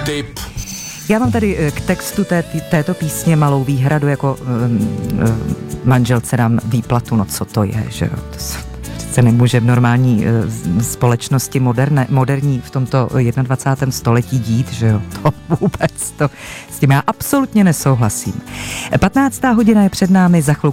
Tip. Já mám tady k textu této písně malou výhradu, jako manželce dám výplatu, no co to je, že jo, to se nemůže v normální společnosti moderní v tomto 21. století dít, že jo, to vůbec, s tím já absolutně nesouhlasím. 15. hodina je před námi, za chvilku